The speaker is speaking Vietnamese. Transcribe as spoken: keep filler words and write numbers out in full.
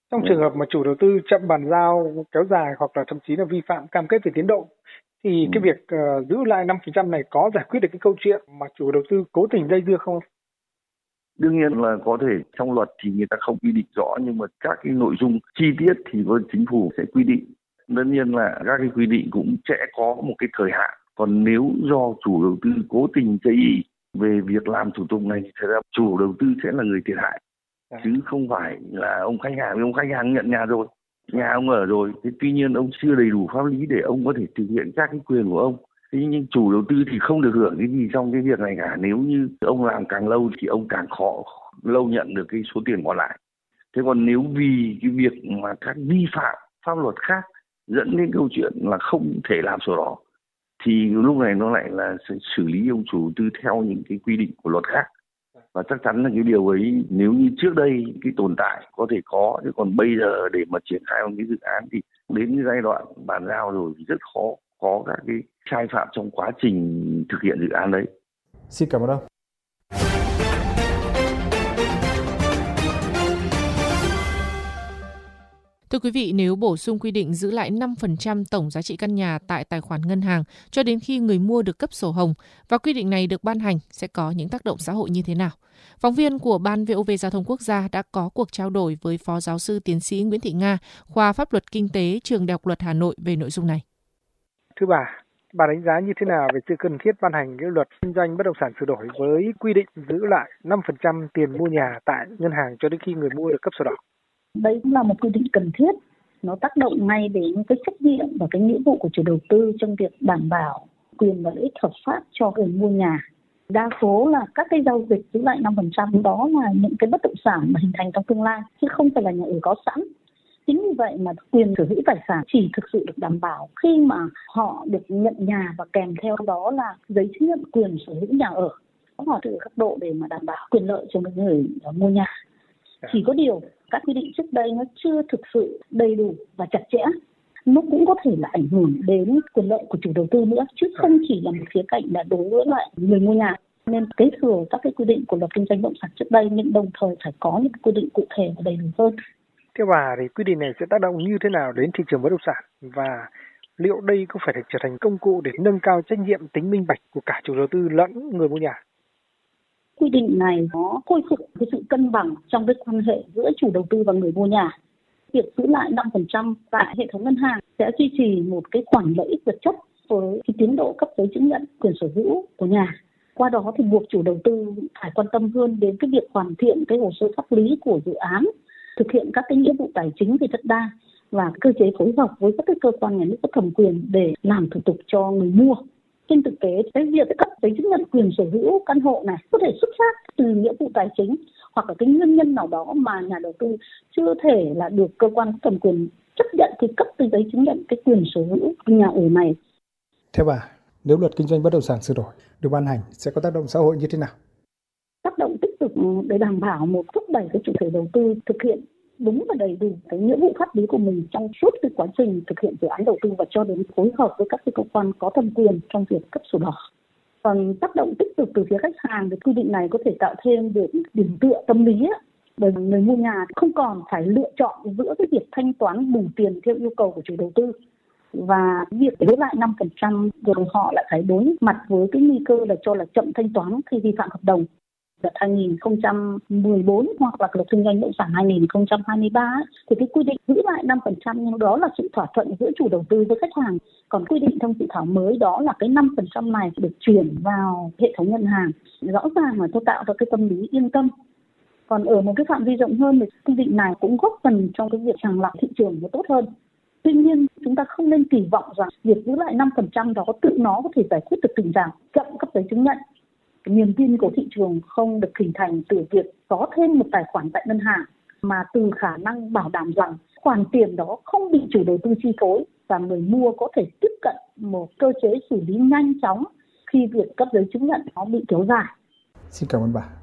Trong trường hợp mà chủ đầu tư chậm bàn giao kéo dài hoặc là thậm chí là vi phạm cam kết về tiến độ thì ừ. cái việc uh, giữ lại năm phần trăm này có giải quyết được cái câu chuyện mà chủ đầu tư cố tình dây dưa không? Đương nhiên là có thể trong luật thì người ta không quy định rõ, nhưng mà các cái nội dung chi tiết thì chính phủ sẽ quy định. Tất nhiên là các cái quy định cũng sẽ có một cái thời hạn. Còn nếu do chủ đầu tư cố tình chây ỳ về việc làm thủ tục này thì thật ra chủ đầu tư sẽ là người thiệt hại, à. chứ không phải là ông khách hàng. Ông khách hàng nhận nhà rồi, nhà ông ở rồi, thế tuy nhiên ông chưa đầy đủ pháp lý để ông có thể thực hiện các cái quyền của ông. Thế nhưng chủ đầu tư thì không được hưởng cái gì trong cái việc này cả. Nếu như ông làm càng lâu thì ông càng khó lâu nhận được cái số tiền còn lại. Thế còn nếu vì cái việc mà các vi phạm pháp luật khác dẫn đến câu chuyện là không thể làm sổ đỏ thì lúc này nó lại là sẽ xử lý ông chủ đầu tư theo những cái quy định của luật khác. Và chắc chắn là cái điều ấy nếu như trước đây cái tồn tại có thể có, chứ còn bây giờ để mà triển khai một cái dự án thì đến cái giai đoạn bàn giao rồi thì rất khó có các cái sai phạm trong quá trình thực hiện dự án đấy. Xin cảm ơn ông. Thưa quý vị, nếu bổ sung quy định giữ lại năm phần trăm tổng giá trị căn nhà tại tài khoản ngân hàng cho đến khi người mua được cấp sổ hồng và quy định này được ban hành sẽ có những tác động xã hội như thế nào? Phóng viên của Ban vê o vê Giao thông Quốc gia đã có cuộc trao đổi với Phó Giáo sư Tiến sĩ Nguyễn Thị Nga, khoa Pháp luật Kinh tế, Trường Đại học Luật Hà Nội về nội dung này. Thưa bà, bà đánh giá như thế nào về sự cần thiết ban hành cái luật kinh doanh bất động sản sửa đổi với quy định giữ lại năm phần trăm tiền mua nhà tại ngân hàng cho đến khi người mua được cấp sổ đỏ? Đấy cũng là một quy định cần thiết, nó tác động ngay đến cái trách nhiệm và cái nghĩa vụ của chủ đầu tư trong việc đảm bảo quyền và lợi ích hợp pháp cho người mua nhà. Đa số là các cái giao dịch giữ lại năm phần trăm đó là những cái bất động sản mà hình thành trong tương lai, chứ không phải là nhà ở có sẵn. Chính vì vậy mà quyền sở hữu tài sản chỉ thực sự được đảm bảo khi mà họ được nhận nhà và kèm theo đó là giấy chứng nhận quyền sở hữu nhà ở. Họ từ các độ để mà đảm bảo quyền lợi cho người mua nhà. Chỉ có điều các quy định trước đây nó chưa thực sự đầy đủ và chặt chẽ. Nó cũng có thể là ảnh hưởng đến quyền lợi của chủ đầu tư nữa, chứ không chỉ là một khía cạnh là đối với lại người mua nhà. Nên kế thừa các cái quy định của luật kinh doanh bất động sản trước đây, nhưng đồng thời phải có những quy định cụ thể và đầy đủ hơn. Theo bà thì quy định này sẽ tác động như thế nào đến thị trường bất động sản, và liệu đây có phải trở thành công cụ để nâng cao trách nhiệm, tính minh bạch của cả chủ đầu tư lẫn người mua nhà? Quy định này nó khôi phục cái sự cân bằng trong cái quan hệ giữa chủ đầu tư và người mua nhà. Việc giữ lại năm phần trăm tại hệ thống ngân hàng sẽ duy trì một cái khoản lợi ích vật chất với cái tiến độ cấp giấy chứng nhận quyền sở hữu của nhà. Qua đó thì buộc chủ đầu tư phải quan tâm hơn đến cái việc hoàn thiện cái hồ sơ pháp lý của dự án, thực hiện các cái nghĩa vụ tài chính về đất đai và cơ chế phối hợp với các cái cơ quan nhà nước có thẩm quyền để làm thủ tục cho người mua. Trên thực tế, cái việc cấp giấy chứng nhận quyền sở hữu căn hộ này có thể xuất phát từ nghĩa vụ tài chính hoặc là cái nguyên nhân nào đó mà nhà đầu tư chưa thể là được cơ quan thẩm quyền chấp nhận thì cấp cái giấy chứng nhận cái quyền sở hữu nhà ở này. Theo bà, nếu luật kinh doanh bất động sản sửa đổi được ban hành sẽ có tác động xã hội như thế nào? Tác động tích cực để đảm bảo một thúc đẩy cái chủ thể đầu tư thực hiện đúng và đầy đủ cái nghĩa vụ pháp lý của mình trong suốt cái quá trình thực hiện dự án đầu tư và cho đến phối hợp với các cái cơ quan có thẩm quyền trong việc cấp sổ đỏ. Còn tác động tích cực từ phía khách hàng thì quy định này có thể tạo thêm được điểm tựa tâm lý ấy, bởi người mua nhà không còn phải lựa chọn giữa cái việc thanh toán bù tiền theo yêu cầu của chủ đầu tư và việc giữ lại năm phần trăm rồi họ lại phải đối mặt với cái nguy cơ là cho là chậm thanh toán khi vi phạm hợp đồng. Luật hai nghìn không trăm mười bốn hoặc là luật kinh doanh bất động sản hai nghìn không trăm hai mươi ba thì cái quy định giữ lại năm phần trăm nhưng đó là sự thỏa thuận giữa chủ đầu tư với khách hàng. Còn quy định trong dự thảo mới đó là cái năm phần trăm này được chuyển vào hệ thống ngân hàng. Rõ ràng là nó tạo ra cái tâm lý yên tâm. Còn ở một cái phạm vi rộng hơn thì quy định này cũng góp phần trong cái việc sàng lọc thị trường nó tốt hơn. Tuy nhiên, chúng ta không nên kỳ vọng rằng việc giữ lại năm phần trăm đó tự nó có thể giải quyết được tình trạng chậm cấp giấy chứng nhận. Niềm tin của thị trường không được hình thành từ việc có thêm một tài khoản tại ngân hàng, mà từ khả năng bảo đảm rằng khoản tiền đó không bị chủ đầu tư chi phối và người mua có thể tiếp cận một cơ chế xử lý nhanh chóng khi việc cấp giấy chứng nhận nó bị kéo dài. Xin cảm ơn bà.